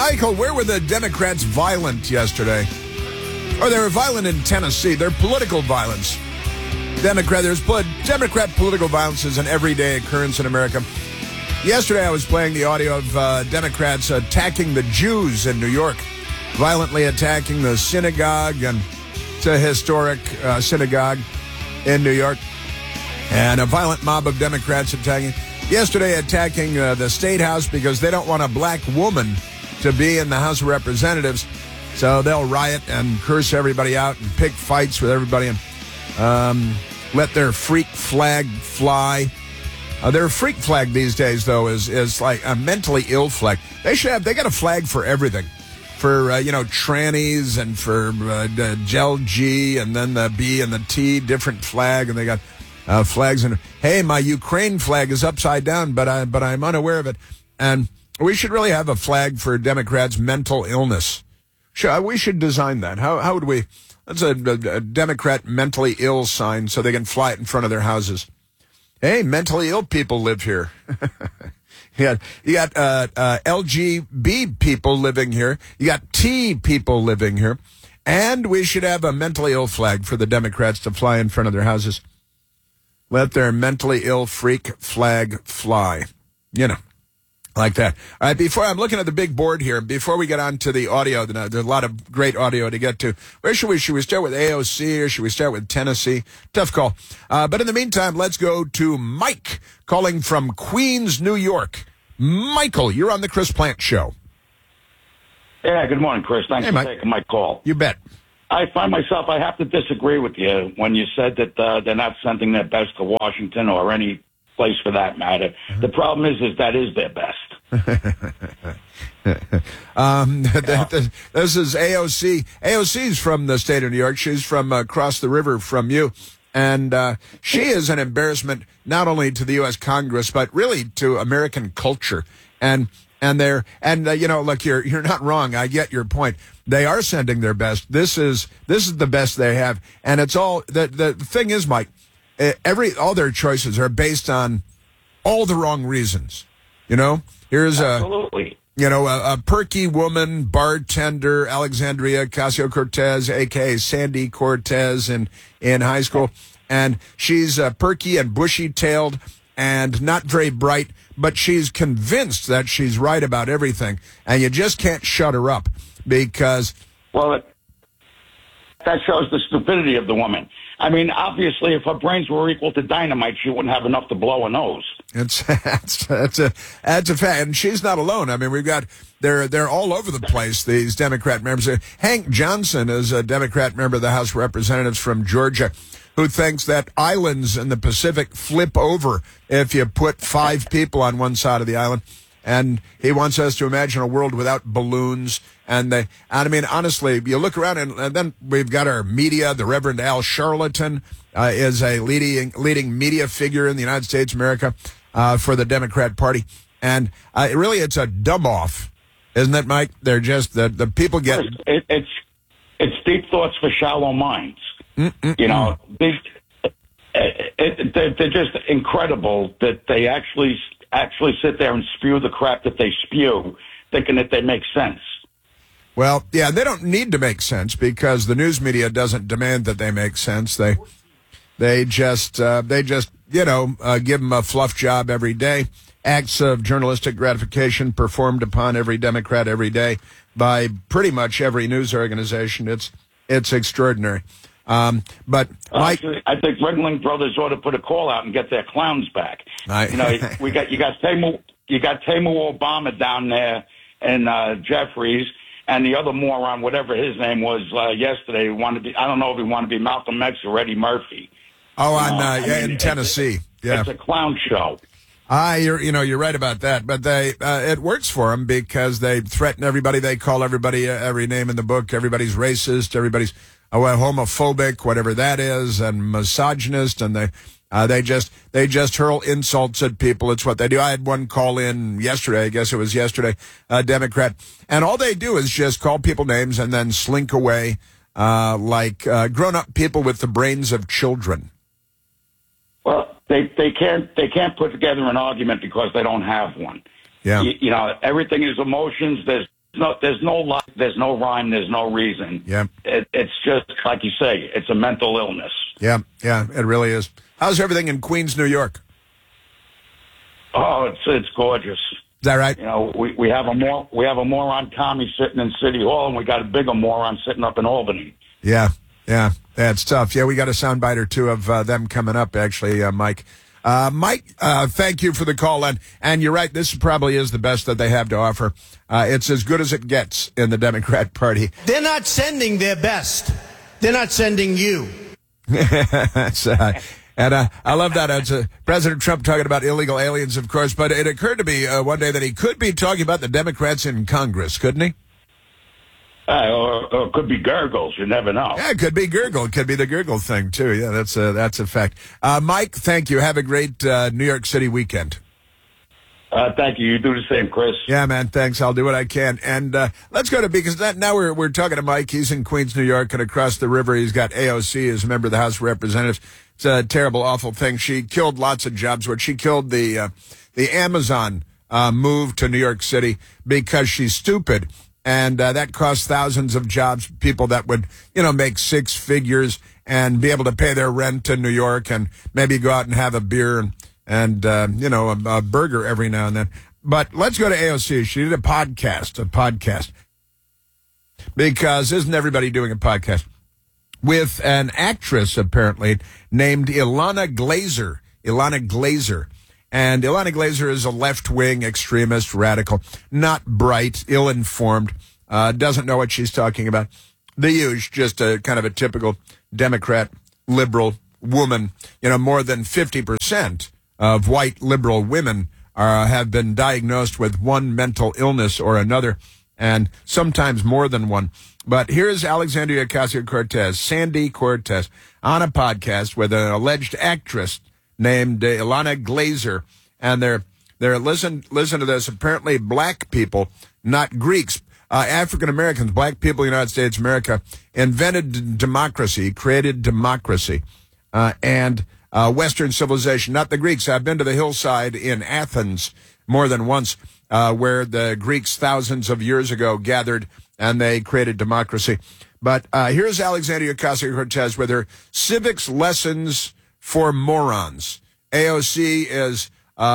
Michael, where were the Democrats violent yesterday? Or they were violent in Tennessee. They're political violence. Democrat political violence is an everyday occurrence in America. Yesterday I was playing the audio of Democrats attacking the Jews in New York, violently attacking the synagogue, and it's a historic synagogue in New York. And a violent mob of Democrats attacking the State House because they don't want a black woman to be in the House of Representatives. So they'll riot and curse everybody out and pick fights with everybody and let their freak flag fly. Their freak flag these days, though, is like a mentally ill flag. They got a flag for everything. For, trannies and for Gel G and then the B and the T, different flag. And they got flags. And, hey, my Ukraine flag is upside down, but I'm unaware of it. And we should really have a flag for Democrats' mental illness. We should design that. How would we? That's a Democrat mentally ill sign so they can fly it in front of their houses. Hey, mentally ill people live here. You got LGB people living here. You got T people living here. And we should have a mentally ill flag for the Democrats to fly in front of their houses. Let their mentally ill freak flag fly. Like that. All right, I'm looking at the big board here. Before we get on to the audio, there's a lot of great audio to get to. Where should we start with AOC or should we start with Tennessee? Tough call. But in the meantime, let's go to Mike calling from Queens, New York. Michael, you're on the Chris Plante Show. Yeah, good morning, Chris. Thanks for taking my call. You bet. I find myself, I have to disagree with you when you said that they're not sending their best to Washington or any place for that matter. The problem is that is their best. This is AOC. AOC's from the state of New York. She's from across the river from you. And she is an embarrassment not only to the U.S. Congress, but really to American culture. And look, you're not wrong. I get your point. They are sending their best. This is the best they have. And it's all, the thing is, Mike, all their choices are based on all the wrong reasons. Here's absolutely. A perky woman, bartender, Alexandria Ocasio-Cortez, a.k.a. Sandy Cortez in high school. And she's perky and bushy-tailed and not very bright, but she's convinced that she's right about everything. And you just can't shut her up because... Well, that shows the stupidity of the woman. I mean, obviously, if her brains were equal to dynamite, she wouldn't have enough to blow a nose. That's a fact, and she's not alone. I mean, they're all over the place. These Democrat members. Hank Johnson is a Democrat member of the House of Representatives from Georgia, who thinks that islands in the Pacific flip over if you put 5 people on one side of the island. And he wants us to imagine a world without balloons. And I mean, honestly, you look around and then we've got our media. The Reverend Al Sharpton is a leading media figure in the United States of America for the Democrat Party. And really, it's a dumb-off, isn't it, Mike? They're just, the people get... It's deep thoughts for shallow minds. They're just incredible that they actually sit there and spew the crap that they spew, thinking that they make sense. Well, yeah, they don't need to make sense because the news media doesn't demand that they make sense. They just give them a fluff job every day. Acts of journalistic gratification performed upon every Democrat every day by pretty much every news organization. It's extraordinary. But actually, I think Ringling Brothers ought to put a call out and get their clowns back. You got Tamu Obama down there and Jeffries. And the other moron, whatever his name was yesterday, I don't know if he wanted to be Malcolm X or Eddie Murphy. In Tennessee. It's a clown show. You're right about that. But it works for them because they threaten everybody. They call everybody every name in the book. Everybody's racist. Everybody's homophobic, whatever that is, and misogynist. And they just hurl insults at people. It's what they do. I had one call in yesterday. I guess it was yesterday, a Democrat. And all they do is just call people names and then slink away like grown-up people with the brains of children. Well, they can't put together an argument because they don't have one. Yeah. Everything is emotions. There's no lie, there's no rhyme, there's no reason. Yeah. It's just, like you say, it's a mental illness. Yeah, it really is. How's everything in Queens, New York? Oh, it's gorgeous. Is that right? You know, we have a moron commie sitting in City Hall, and we got a bigger moron sitting up in Albany. Yeah, that's tough. Yeah, we got a soundbite or two of them coming up, actually, Mike. Mike, thank you for the call, and you're right, this probably is the best that they have to offer. It's as good as it gets in the Democrat Party. They're not sending their best. They're not sending you. And I love that. It's President Trump talking about illegal aliens, of course, but it occurred to me one day that he could be talking about the Democrats in Congress, couldn't he? Or it could be gurgles. You never know. Yeah, it could be gurgle. It could be the gurgle thing, too. Yeah, that's a fact. Mike, thank you. Have a great New York City weekend. Thank you. You do the same, Chris. Yeah, man, thanks. I'll do what I can. And let's go to, because now we're talking to Mike. He's in Queens, New York, and across the river he's got AOC as a member of the House of Representatives. It's a terrible, awful thing. She killed lots of jobs. She killed the Amazon move to New York City because she's stupid. And that cost thousands of jobs, people that would, make six figures and be able to pay their rent in New York and maybe go out and have a beer and a burger every now and then. But let's go to AOC. She did a podcast. Because isn't everybody doing a podcast? With an actress, apparently, named Ilana Glazer. And Ilana Glazer is a left-wing extremist radical, not bright, ill-informed, doesn't know what she's talking about. The huge, just a kind of a typical Democrat liberal woman. More than 50% of white liberal women have been diagnosed with one mental illness or another, and sometimes more than one. But here's Alexandria Ocasio-Cortez, Sandy Cortez, on a podcast with an alleged actress named Ilana Glazer, and they're listen to this. Apparently, black people, not Greeks, African Americans, black people in the United States of America, invented democracy, created democracy, and Western civilization. Not the Greeks. I've been to the hillside in Athens more than once, where the Greeks thousands of years ago gathered and they created democracy. But here's Alexandria Ocasio-Cortez with her civics lessons for morons. AOC is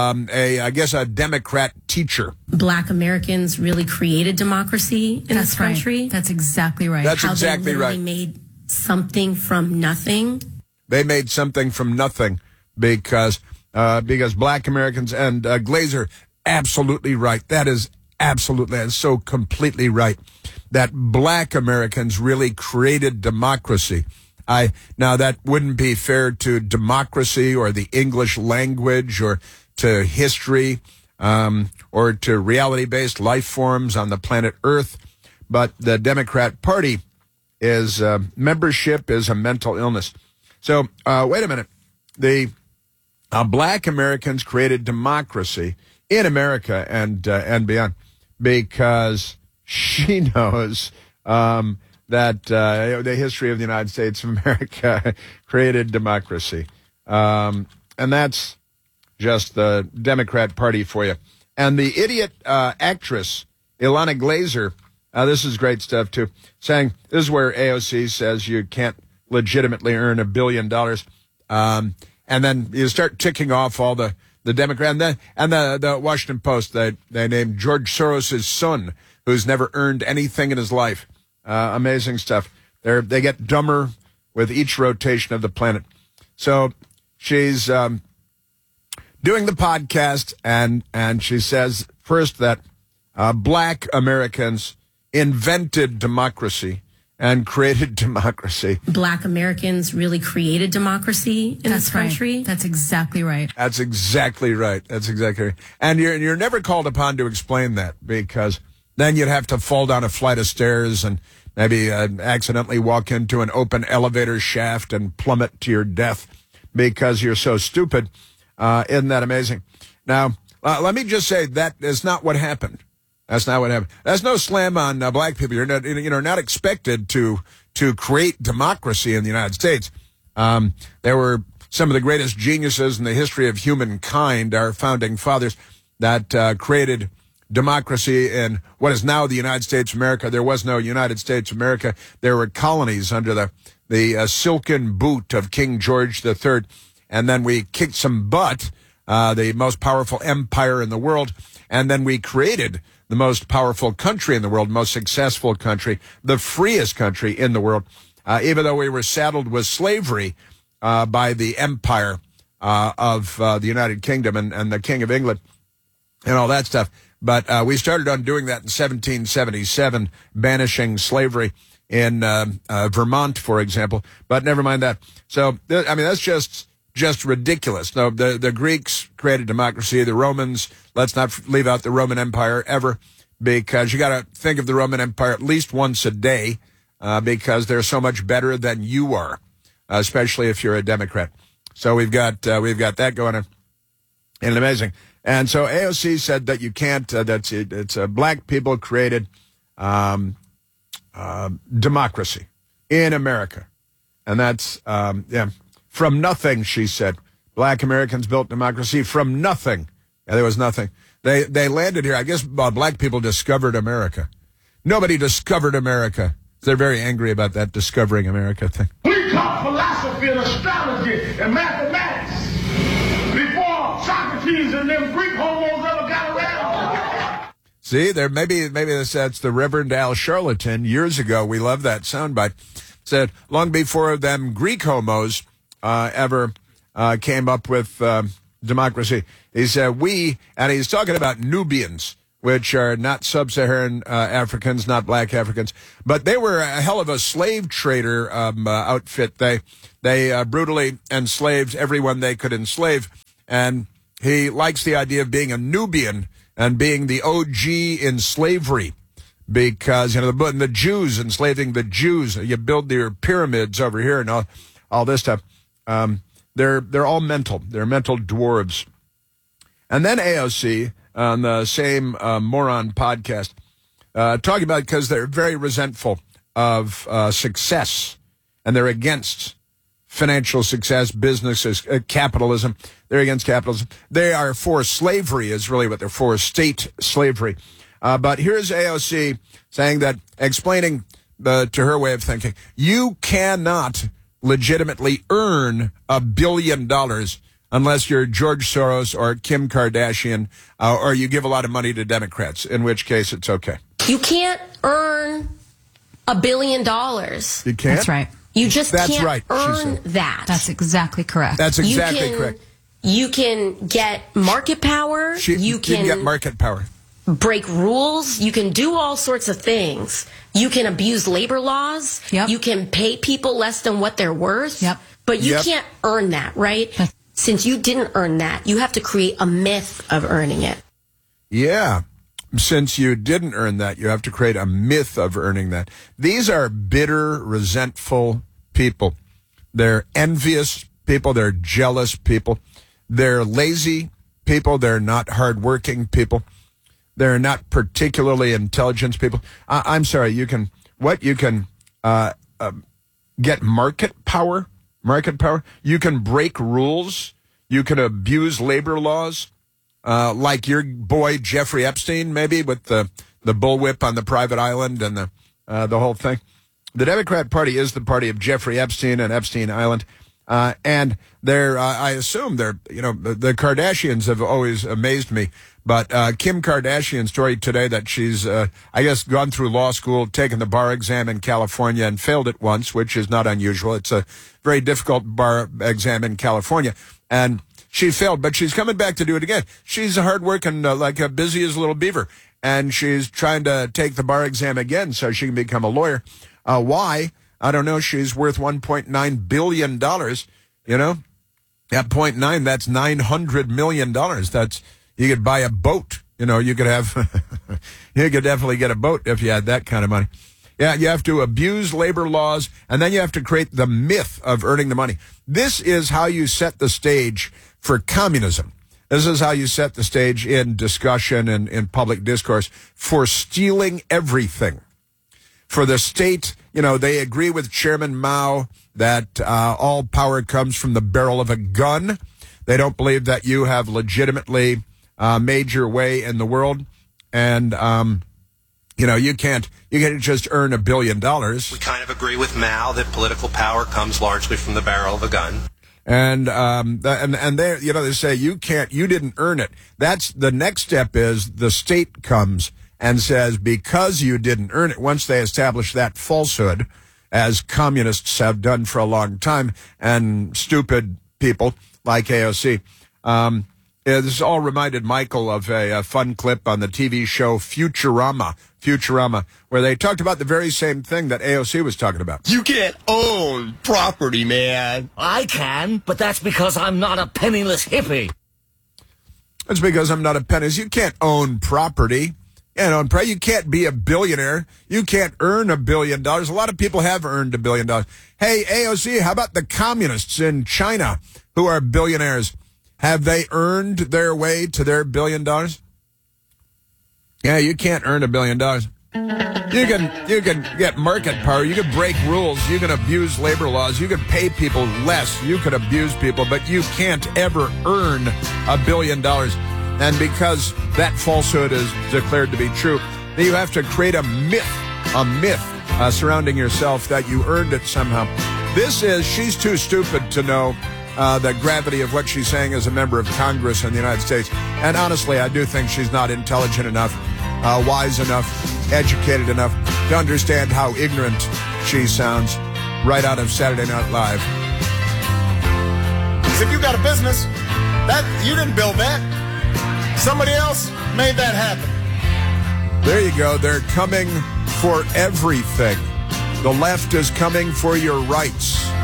a Democrat teacher. Black Americans really created democracy in this country. Right. That's exactly right. That's exactly right. They made something from nothing. They made something from nothing because black Americans and Glazer, absolutely right. That is so completely right. That black Americans really created democracy. Now, that wouldn't be fair to democracy or the English language or to history or to reality-based life forms on the planet Earth. But the Democrat Party is membership is a mental illness. So wait a minute. The black Americans created democracy in America and beyond because she knows that the history of the United States of America created democracy. And that's just the Democrat Party for you. And the idiot actress, Ilana Glazer, this is great stuff, too, saying this is where AOC says you can't legitimately earn $1 billion. And then you start ticking off all the Democrat. And the Washington Post, they named George Soros' son, who's never earned anything in his life. Amazing stuff. They get dumber with each rotation of the planet. So she's doing the podcast, and she says first that black Americans invented democracy and created democracy. Black Americans really created democracy in this country. Right. That's exactly right. That's exactly right. And you're never called upon to explain that because then you'd have to fall down a flight of stairs and maybe accidentally walk into an open elevator shaft and plummet to your death because you're so stupid. Isn't that amazing? Now, let me just say that is not what happened. That's not what happened. That's no slam on black people. You're not expected to create democracy in the United States. There were some of the greatest geniuses in the history of humankind, our founding fathers, that created democracy in what is now the United States of America. There was no United States of America. There were colonies under the silken boot of King George III. And then we kicked some butt, the most powerful empire in the world. And then we created the most powerful country in the world, most successful country, the freest country in the world, even though we were saddled with slavery by the empire of the United Kingdom and the King of England and all that stuff. But we started on doing that in 1777, banishing slavery in Vermont, for example. But never mind that. So, I mean, that's just ridiculous. No, the Greeks created democracy. The Romans, let's not leave out the Roman Empire ever, because you got to think of the Roman Empire at least once a day, because they're so much better than you are, especially if you're a Democrat. So we've got that going on, and amazing. And so AOC said that you can't. It's a black people created democracy in America, and that's from nothing. She said black Americans built democracy from nothing. Yeah, there was nothing. They landed here. I guess black people discovered America. Nobody discovered America. They're very angry about that discovering America thing. We taught philosophy and astrology and mathematics before Socrates and them Greek homos ever got around. See, there maybe that's the Reverend Al Charlatan years ago. We love that soundbite. Said long before them Greek homos ever came up with democracy. He said and he's talking about Nubians, which are not sub-Saharan Africans, not black Africans, but they were a hell of a slave trader outfit. They brutally enslaved everyone they could enslave, and he likes the idea of being a Nubian and being the OG in slavery, because the Jews enslaving the Jews. You build your pyramids over here and all this stuff. They're all mental. They're mental dwarves. And then AOC on the same moron podcast, talking about, because they're very resentful of success, and they're against financial success, businesses, capitalism. They're against capitalism. They are for slavery is really what they're for, state slavery. But here's AOC saying that, explaining to her way of thinking, you cannot legitimately earn $1 billion unless you're George Soros or Kim Kardashian, or you give a lot of money to Democrats, in which case it's okay. You can't earn $1 billion. You can't? That's right. You just can't right, earn that. That's exactly correct. That's exactly correct. You can get market power. You can get market power. Break rules. You can do all sorts of things. You can abuse labor laws. Yep. You can pay people less than what they're worth. Yep. But you can't earn that, right? Since you didn't earn that, you have to create a myth of earning it. Yeah. Since you didn't earn that, you have to create a myth of earning that. These are bitter, resentful people. They're envious people. They're jealous people. They're lazy people. They're not hardworking people. They're not particularly intelligent people. I'm sorry. You can get market power. Market power. You can break rules. You can abuse labor laws, like your boy Jeffrey Epstein, maybe, with the bullwhip on the private island and the whole thing. The Democrat Party is the party of Jeffrey Epstein and Epstein Island. And I assume the Kardashians have always amazed me. But Kim Kardashian's story today that she's, I guess, gone through law school, taken the bar exam in California and failed it once, which is not unusual. It's a very difficult bar exam in California. And she failed, but she's coming back to do it again. She's hardworking, busy as a little beaver. And she's trying to take the bar exam again so she can become a lawyer. Why? I don't know. She's worth $1.9 billion. At 0.9, that's $900 million. You could buy a boat. You could have, you could definitely get a boat if you had that kind of money. Yeah, you have to abuse labor laws, and then you have to create the myth of earning the money. This is how you set the stage for communism. This is how you set the stage in discussion and in public discourse for stealing everything. For the state, they agree with Chairman Mao that all power comes from the barrel of a gun. They don't believe that you have legitimately made your way in the world And, you can't just earn $1 billion. We kind of agree with Mao that political power comes largely from the barrel of a gun. And they say you didn't earn it. That's the next step is the state comes and says, because you didn't earn it, once they establish that falsehood, as communists have done for a long time, and stupid people like AOC. This all reminded Michael of a fun clip on the TV show Futurama, where they talked about the very same thing that AOC was talking about. You can't own property, man. I can, but that's because I'm not a penniless hippie. That's because I'm not a penniless. You can't own property. You can't be a billionaire. You can't earn $1 billion. A lot of people have earned $1 billion. Hey, AOC, how about the communists in China who are billionaires? Have they earned their way to their $1 billion? Yeah, you can't earn $1 billion. You can get market power. You can break rules. You can abuse labor laws. You can pay people less. You can abuse people, but you can't ever earn $1 billion. And because that falsehood is declared to be true, then you have to create a myth surrounding yourself that you earned it somehow. She's too stupid to know the gravity of what she's saying as a member of Congress in the United States. And honestly, I do think she's not intelligent enough, wise enough, educated enough to understand how ignorant she sounds right out of Saturday Night Live. If you got a business, you didn't build that. Somebody else made that happen. There you go. They're coming for everything. The left is coming for your rights.